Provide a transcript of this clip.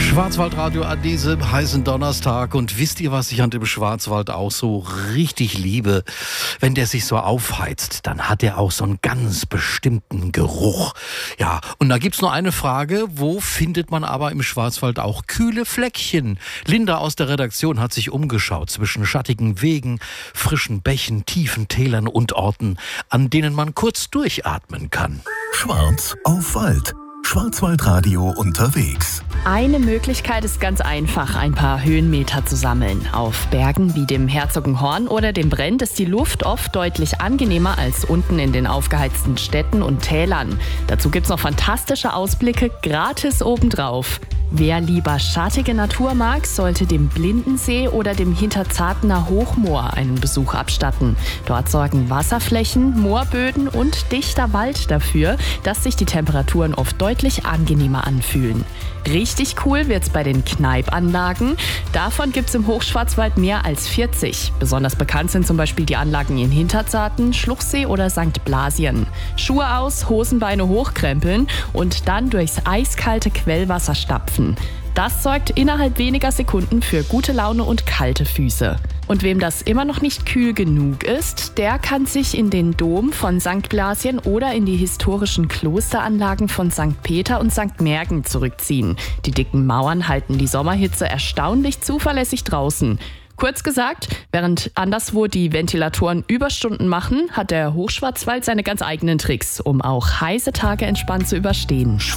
Schwarzwaldradio an diesem heißen Donnerstag. Und wisst ihr, was ich an dem Schwarzwald auch so richtig liebe? Wenn der sich so aufheizt, dann hat er auch so einen ganz bestimmten Geruch. Ja, und da gibt's nur eine Frage: Wo findet man aber im Schwarzwald auch kühle Fleckchen? Linda aus der Redaktion hat sich umgeschaut zwischen schattigen Wegen, frischen Bächen, tiefen Tälern und Orten, an denen man kurz durchatmen kann. Schwarz auf Wald. Schwarzwaldradio unterwegs. Eine Möglichkeit ist ganz einfach, ein paar Höhenmeter zu sammeln. Auf Bergen wie dem Herzogenhorn oder dem Brent ist die Luft oft deutlich angenehmer als unten in den aufgeheizten Städten und Tälern. Dazu gibt's noch fantastische Ausblicke gratis obendrauf. Wer lieber schattige Natur mag, sollte dem Blindensee oder dem Hinterzartener Hochmoor einen Besuch abstatten. Dort sorgen Wasserflächen, Moorböden und dichter Wald dafür, dass sich die Temperaturen oft deutlich angenehmer anfühlen. Richtig cool wird's bei den Kneipanlagen. Davon gibt's im Hochschwarzwald mehr als 40. Besonders bekannt sind zum Beispiel die Anlagen in Hinterzarten, Schluchsee oder St. Blasien. Schuhe aus, Hosenbeine hochkrempeln und dann durchs eiskalte Quellwasser stapfen. Das sorgt innerhalb weniger Sekunden für gute Laune und kalte Füße. Und wem das immer noch nicht kühl genug ist, der kann sich in den Dom von St. Blasien oder in die historischen Klosteranlagen von St. Peter und St. Märgen zurückziehen. Die dicken Mauern halten die Sommerhitze erstaunlich zuverlässig draußen. Kurz gesagt, während anderswo die Ventilatoren Überstunden machen, hat der Hochschwarzwald seine ganz eigenen Tricks, um auch heiße Tage entspannt zu überstehen.